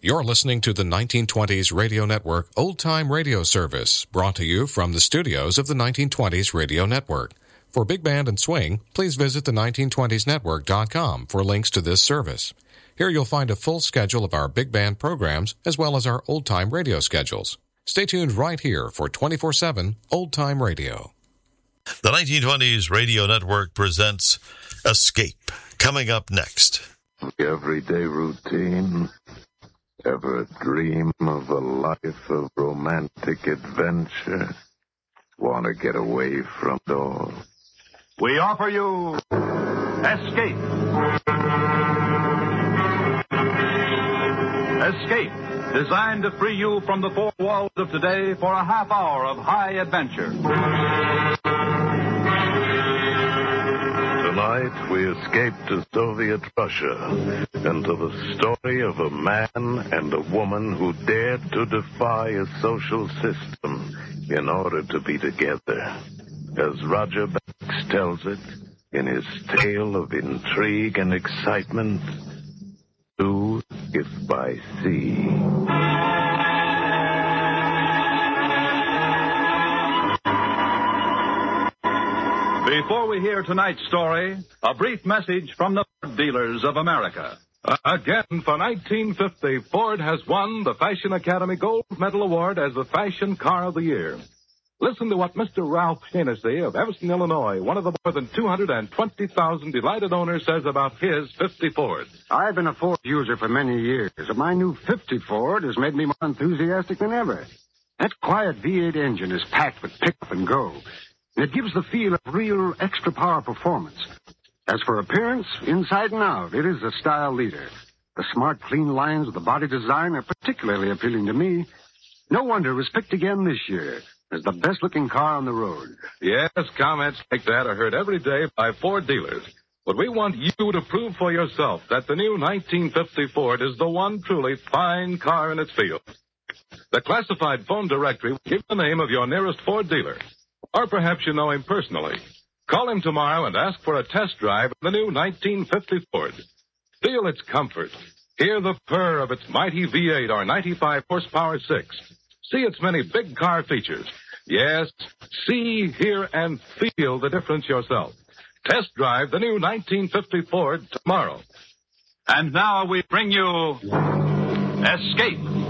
You're listening to the 1920s Radio Network Old Time Radio Service, brought to you from the studios of the 1920s Radio Network. For Big Band and Swing, please visit the 1920snetwork.com for links to this service. Here you'll find a full schedule of our big band programs as well as our old-time radio schedules. Stay tuned right here for 24/7 Old-Time Radio. The 1920s Radio Network presents Escape, coming up next. Everyday routine. Ever dream of a life of romantic adventure? Want to get away from it all? We offer you Escape. Escape, designed to free you from the four walls of today for a half hour of high adventure. Tonight, we escape to Soviet Russia and to the story of a man and a woman who dared to defy a social system in order to be together. As Roger Banks tells it in his tale of intrigue and excitement, Do If by Sea. Before we hear tonight's story, a brief message from the Ford Dealers of America. Again, for 1950, Ford has won the Fashion Academy Gold Medal Award as the Fashion Car of the Year. Listen to what Mr. Ralph Hennessy of Evanston, Illinois, one of the more than 220,000 delighted owners, says about his 50 Ford. I've been a Ford user for many years, and my new 50 Ford has made me more enthusiastic than ever. That quiet V8 engine is packed with pick-up and go, and it gives the feel of real extra power performance. As for appearance, inside and out, it is a style leader. The smart, clean lines of the body design are particularly appealing to me. No wonder it was picked again this year as the best-looking car on the road. Yes, comments like that are heard every day by Ford dealers. But we want you to prove for yourself that the new 1950 Ford is the one truly fine car in its field. The classified phone directory will give the name of your nearest Ford dealer. Or perhaps you know him personally. Call him tomorrow and ask for a test drive of the new 1950 Ford. Feel its comfort. Hear the purr of its mighty V8 or 95 horsepower 6. See its many big car features. Yes, see, hear, and feel the difference yourself. Test drive the new 1950 Ford tomorrow. And now we bring you Escape.